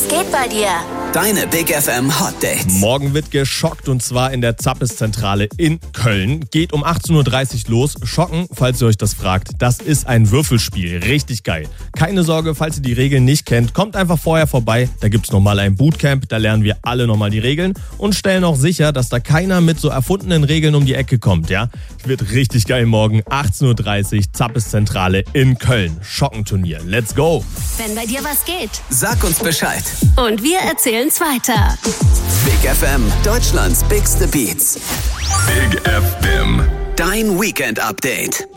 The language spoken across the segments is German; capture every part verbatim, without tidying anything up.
Was geht bei dir? Deine Big F M Hot Dates. Morgen wird geschockt und zwar in der Zappes-Zentrale in Köln. Geht um achtzehn Uhr dreißig los. Schocken, falls ihr euch das fragt, das ist ein Würfelspiel. Richtig geil. Keine Sorge, falls ihr die Regeln nicht kennt, kommt einfach vorher vorbei. Da gibt's nochmal ein Bootcamp, da lernen wir alle nochmal die Regeln und stellen auch sicher, dass da keiner mit so erfundenen Regeln um die Ecke kommt, ja? Wird richtig geil morgen, achtzehn Uhr dreißig, Zappes-Zentrale in Köln. Schockenturnier. Let's go! Wenn bei dir was geht, Sag uns Bescheid. und wir erzählen's weiter. Big F M, Deutschlands bigste Beats. Big F M. Dein Weekend-Update.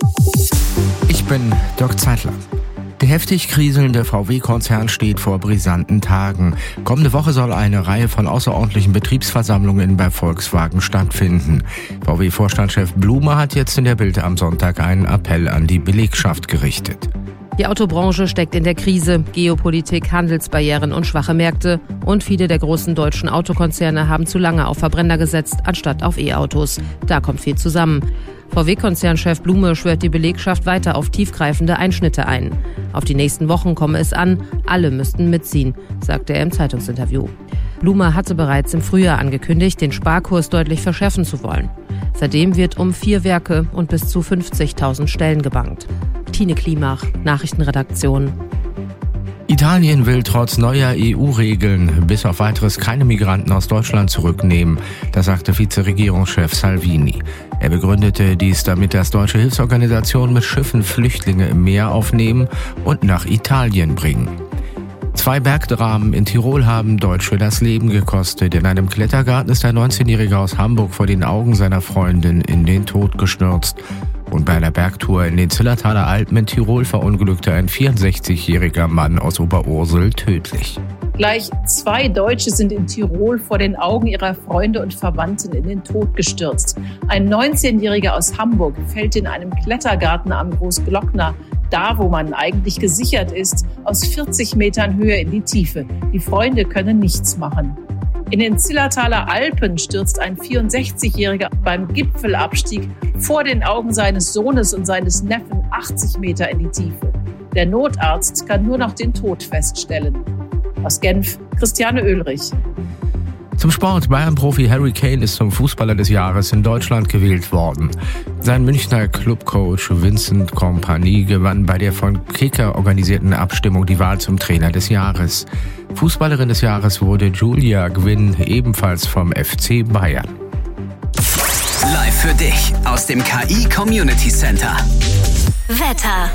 Ich bin Dirk Zeitler. Der heftig kriselnde V W-Konzern steht vor brisanten Tagen. Kommende Woche soll eine Reihe von außerordentlichen Betriebsversammlungen bei Volkswagen stattfinden. V W-Vorstandschef Blume hat jetzt in der Bild am Sonntag einen Appell an die Belegschaft gerichtet. Die Autobranche steckt in der Krise. Geopolitik, Handelsbarrieren und schwache Märkte. Und viele der großen deutschen Autokonzerne haben zu lange auf Verbrenner gesetzt, anstatt auf E-Autos. Da kommt viel zusammen. V W-Konzernchef Blume schwört die Belegschaft weiter auf tiefgreifende Einschnitte ein. Auf die nächsten Wochen komme es an, alle müssten mitziehen, sagte er im Zeitungsinterview. Blume hatte bereits im Frühjahr angekündigt, den Sparkurs deutlich verschärfen zu wollen. Seitdem wird um vier Werke und bis zu fünfzigtausend Stellen gebankt. Tine Klimach, Nachrichtenredaktion. Italien will trotz neuer E U-Regeln bis auf weiteres keine Migranten aus Deutschland zurücknehmen. Das sagte Vizeregierungschef Salvini. Er begründete dies damit, dass deutsche Hilfsorganisationen mit Schiffen Flüchtlinge im Meer aufnehmen und nach Italien bringen. Zwei Bergdramen in Tirol haben Deutsche das Leben gekostet. In einem Klettergarten ist ein neunzehnjähriger aus Hamburg vor den Augen seiner Freundin in den Tod gestürzt. Und bei einer Bergtour in den Zillertaler Alpen in Tirol verunglückte ein vierundsechzigjähriger Mann aus Oberursel tödlich. Gleich zwei Deutsche sind in Tirol vor den Augen ihrer Freunde und Verwandten in den Tod gestürzt. Ein neunzehnjähriger aus Hamburg fällt in einem Klettergarten am Großglockner, da wo man eigentlich gesichert ist, aus vierzig Metern Höhe in die Tiefe. Die Freunde können nichts machen. In den Zillertaler Alpen stürzt ein vierundsechzigjähriger beim Gipfelabstieg vor den Augen seines Sohnes und seines Neffen achtzig Meter in die Tiefe. Der Notarzt kann nur noch den Tod feststellen. Aus Genf, Christiane Oehlrich. Zum Sport. Bayern-Profi Harry Kane ist zum Fußballer des Jahres in Deutschland gewählt worden. Sein Münchner Clubcoach Vincent Kompany gewann bei der von Kicker organisierten Abstimmung die Wahl zum Trainer des Jahres. Fußballerin des Jahres wurde Julia Gwynn, ebenfalls vom F C Bayern. Live für dich aus dem K I Community Center. Wetter.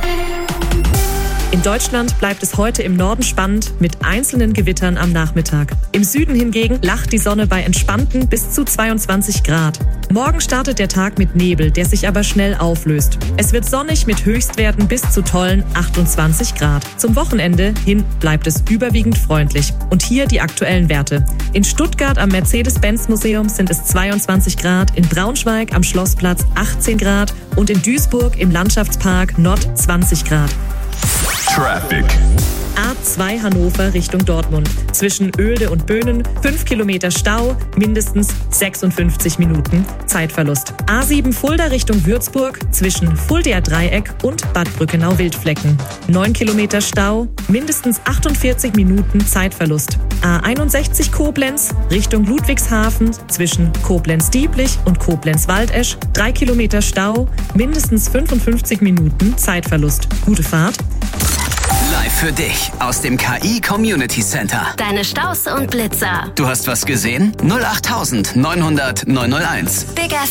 In Deutschland bleibt es heute im Norden spannend mit einzelnen Gewittern am Nachmittag. Im Süden hingegen lacht die Sonne bei entspannten bis zu zweiundzwanzig Grad. Morgen startet der Tag mit Nebel, der sich aber schnell auflöst. Es wird sonnig mit Höchstwerten bis zu tollen achtundzwanzig Grad. Zum Wochenende hin bleibt es überwiegend freundlich. Und hier die aktuellen Werte. In Stuttgart am Mercedes-Benz-Museum sind es zweiundzwanzig Grad, in Braunschweig am Schlossplatz achtzehn Grad und in Duisburg im Landschaftspark Nord zwanzig Grad. Traffic. A zwei Hannover Richtung Dortmund. Zwischen Oelde und Böhnen fünf Kilometer Stau, mindestens sechsundfünfzig Minuten Zeitverlust. A sieben Fulda Richtung Würzburg zwischen Fuldaer Dreieck und Bad Brückenau-Wildflecken. neun Kilometer Stau, mindestens achtundvierzig Minuten Zeitverlust. A einundsechzig Koblenz Richtung Ludwigshafen zwischen Koblenz-Dieblich und Koblenz-Waldesch. drei Kilometer Stau, mindestens fünfundfünfzig Minuten Zeitverlust. Gute Fahrt. Live für dich aus dem K I Community Center. Deine Staus und Blitzer. Du hast was gesehen? null acht neunhundert neunhundert neunhunderteins. Big F